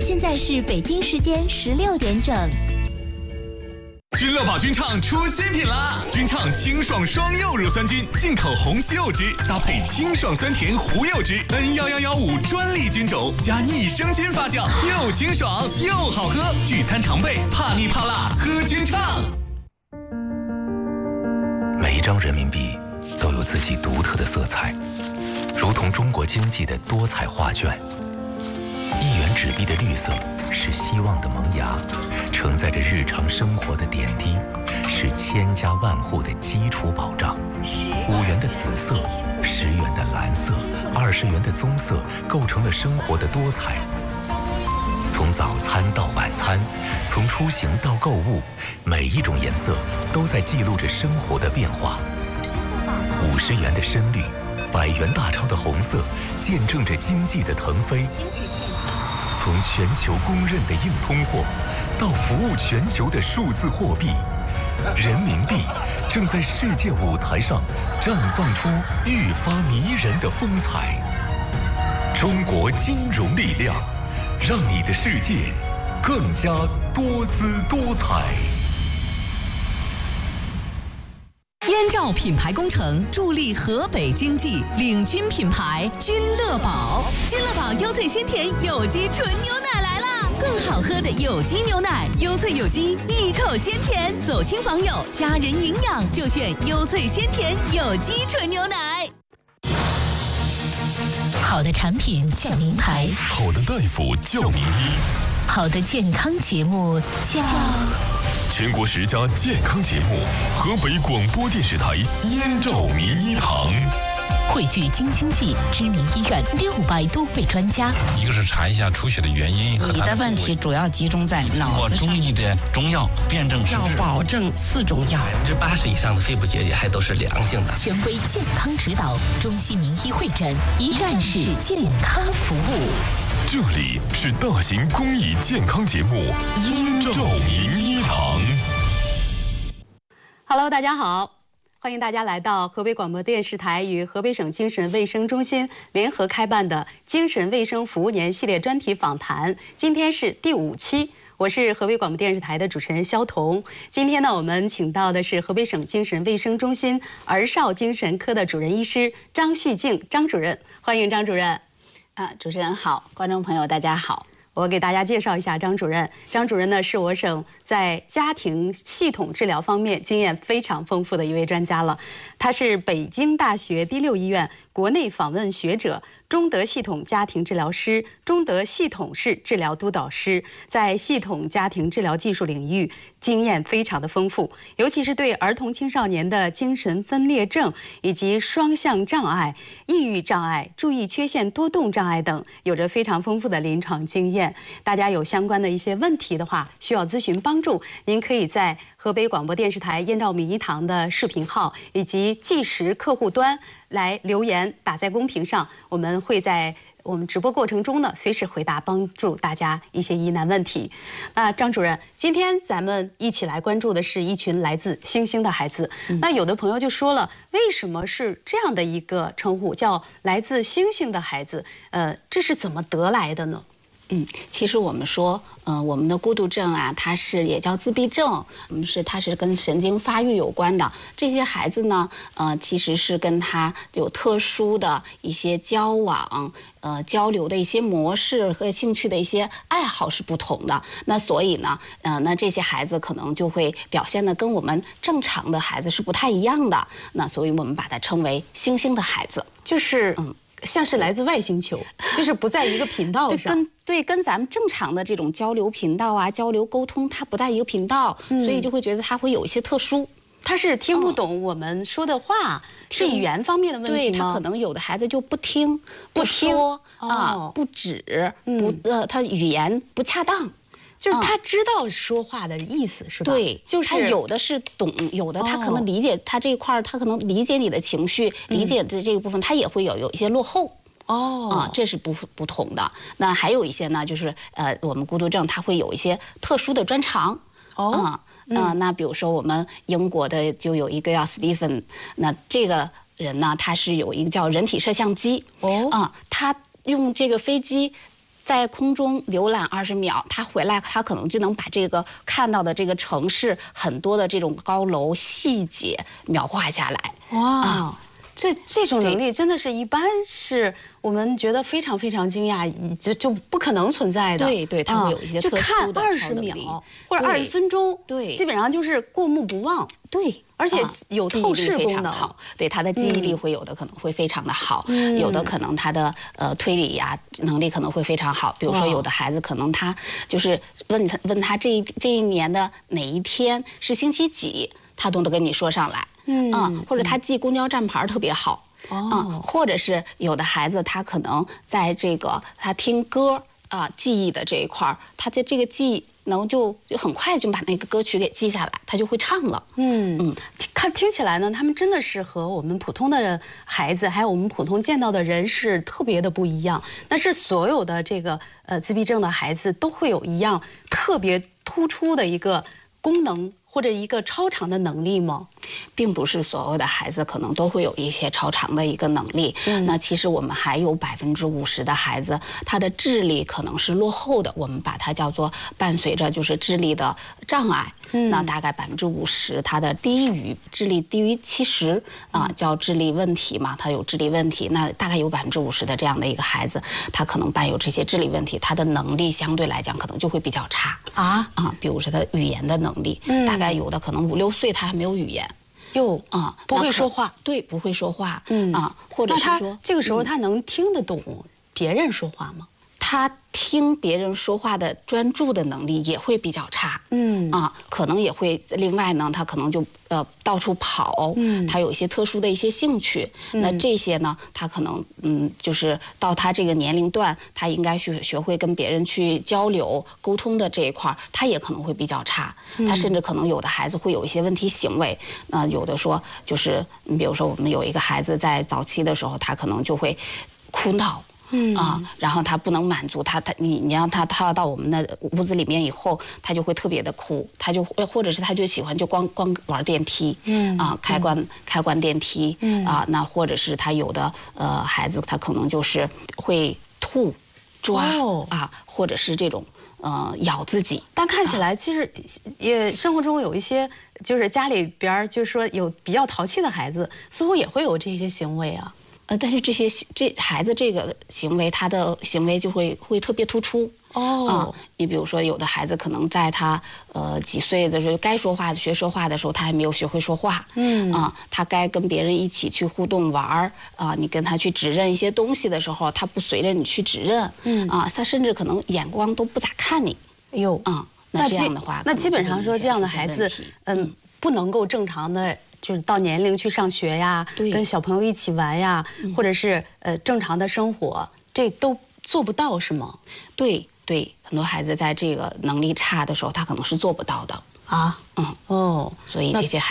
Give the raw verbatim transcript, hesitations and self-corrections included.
现在是北京时间十六点整。 君乐宝君畅出新品啦！君畅清爽双柚乳酸菌，进口红西柚汁，搭配清爽酸甜胡柚汁 ，N 一一一五专利菌种，加益生菌发酵，又清爽又好喝。聚餐常备，怕腻怕辣，喝君畅。 每一张人民币都有自己独特的色彩，如同中国经济的多彩画卷。一元纸币的绿色是希望的萌芽，承载着日常生活的点滴，是千家万户的基础保障。五元的紫色，十元的蓝色，二十元的棕色，构成了生活的多彩。从早餐到晚餐，从出行到购物，每一种颜色都在记录着生活的变化。五十元的深绿，百元大钞的红色，见证着经济的腾飞。从全球公认的硬通货，到服务全球的数字货币，人民币正在世界舞台上绽放出愈发迷人的风采。中国金融力量，让你的世界更加多姿多彩。 燕赵品牌工程助力河北经济，领军品牌君乐宝。君乐宝优萃鲜甜有机纯牛奶来啦！更好喝的有机牛奶，优萃有机，一口鲜甜。走亲访友，家人营养就选优萃鲜甜有机纯牛奶。好的产品叫名牌， 好的大夫叫名医， 好的健康节目叫。 全国十佳健康节目，河北广播电视台燕赵名医堂， 汇聚京津冀知名医院六百多位专家。 一个是查一下出血的原因， 你的问题主要集中在脑子上。 中医的中药辨证要保证四种药， 百分之八十以上的肺部结节还都是良性的。 权威健康指导，中西名医会诊，一站式健康服务。 这里是大型公益健康节目《燕赵名医堂》。 Hello， 大家好，欢迎大家来到河北广播电视台与河北省精神卫生中心联合开办的精神卫生服务年系列专题访谈。今天是第五期，我是河北广播电视台的主持人肖彤。今天呢，我们请到的是河北省精神卫生中心儿少精神科的主任医师张旭静张主任，欢迎张主任。 啊，主持人好，观众朋友大家好。 我给大家介绍一下张主任。张主任呢，是我省在家庭系统治疗方面经验非常丰富的一位专家了。他是北京大学第六医院国内访问学者，中德系统家庭治疗师，中德系统式治疗督导师，在系统家庭治疗技术领域经验非常的丰富，尤其是对儿童青少年的精神分裂症以及双向障碍、抑郁障碍、注意缺陷多动障碍等有着非常丰富的临床经验。大家有相关的一些问题的话，需要咨询帮助，您可以在河北广播电视台燕赵名医堂的视频号以及即时客户端来留言，打在公屏上，我们会在我们直播过程中呢，随时回答，帮助大家一些疑难问题。那张主任，今天咱们一起来关注的是一群来自星星的孩子。嗯、那有的朋友就说了，为什么是这样的一个称呼，叫来自星星的孩子？呃，这是怎么得来的呢？ 嗯，其实我们说，呃，我们的孤独症啊，它是也叫自闭症，嗯，是它是跟神经发育有关的。这些孩子呢，呃，其实是跟他有特殊的一些交往、呃交流的一些模式和兴趣的一些爱好是不同的。那所以呢，呃，那这些孩子可能就会表现的跟我们正常的孩子是不太一样的。那所以我们把它称为星星的孩子， 就是嗯。像是来自外星球，就是不在一个频道上。 对，跟对跟咱们正常的这种交流频道啊、交流沟通，它不在一个频道，嗯、所以就会觉得它会有一些特殊。 他是听不懂我们说的话，嗯、是语言方面的问题吗？ 对，他可能有的孩子就不听、不说啊、哦、不指、嗯、不呃，他语言不恰当。 就是他知道说话的意思，是吧？ 对， 就是他有的是懂，有的他可能理解、哦、他这一块，他可能理解你的情绪，理解的这个部分，他也会有有一些落后。 哦， 啊，这是不不同的。那还有一些呢，就是呃，我们孤独症它会有一些特殊的专长。 哦， 啊、嗯，呃，那比如说我们英国的就有一个叫史蒂芬，那这个人呢，他是有一个叫人体摄像机。哦，啊，他用这个飞机。 在空中浏览二十秒，他回来他可能就能把这个看到的这个城市很多的这种高楼细节描画下来。 哇！ 啊这这种能力真的是一般是我们觉得非常非常惊讶，就就不可能存在的。 对对，它会有一些特殊的就看二十秒或者二十分钟， 对， 基本上就是过目不忘。 对， 而且有透视功能， 好，对他的记忆力会有的可能会非常的好，嗯、有的可能他的呃推理呀、啊、能力可能会非常好。比如说有的孩子可能他就是问他问他这一这一年的哪一天是星期几，他都能跟你说上来。嗯啊，或者他记公交站牌特别好，哦、嗯，或者是有的孩子他可能在这个他听歌啊记忆的这一块儿，他的这个记忆能就就很快就把那个歌曲给记下来，他就会唱了。嗯嗯， 看听起来呢，他们真的是和我们普通的孩子，还有我们普通见到的人是特别的不一样。但是所有的这个呃自闭症的孩子都会有一样特别突出的一个功能。或者一个超常的能力吗？ 并不是所有的孩子可能都会有一些超常的一个能力。嗯、那其实我们还有百分之五十的孩子，他的智力可能是落后的，我们把它叫做伴随着就是智力的障碍。嗯、那大概百分之五十，他的低于智力低于七十啊，叫智力问题嘛，他有智力问题。那大概有百分之五十的这样的一个孩子，他可能伴有这些智力问题，他的能力相对来讲可能就会比较差啊啊，比如说他语言的能力，嗯、大概有的可能五六岁他还没有语言。 哟啊，不会说话， 对，不会说话，嗯啊，或者是说这个时候他能听得懂别人说话吗？ 他听别人说话的专注的能力也会比较差，嗯啊，可能也会另外呢，他可能就呃到处跑，嗯，他有一些特殊的一些兴趣，嗯、那这些呢，他可能嗯就是到他这个年龄段，他应该去学会跟别人去交流沟通的这一块，他也可能会比较差，嗯、他甚至可能有的孩子会有一些问题行为，那、呃、有的说就是你比如说我们有一个孩子在早期的时候，他可能就会哭闹。嗯啊，然后他不能满足他，他你你让他他到我们的屋子里面以后，他就会特别的哭，他就或者是他就喜欢就光光玩电梯，嗯啊开关、嗯、开关电梯，嗯啊那或者是他有的呃孩子他可能就是会吐、抓、哦、啊，或者是这种呃咬自己。 但看起来其实也生活中有一些就是家里边就是说有比较淘气的孩子，似乎也会有这些行为啊。 呃，但是这些这孩子这个行为，他的行为就会会特别突出哦。啊，你比如说，有的孩子可能在他呃几岁的时候，该说话的学说话的时候，他还没有学会说话。嗯啊，他该跟别人一起去互动玩儿啊，你跟他去指认一些东西的时候，他不随着你去指认。嗯啊，他甚至可能眼光都不咋看你。 哎呦啊，那这样的话， 那基本上说这样的孩子，嗯，不能够正常的。就是到年龄去上学呀，跟小朋友一起玩呀，嗯、或者是呃正常的生活，这都做不到是吗？ 对对，很多孩子在这个能力差的时候，他可能是做不到的啊。嗯哦，所以这些孩子。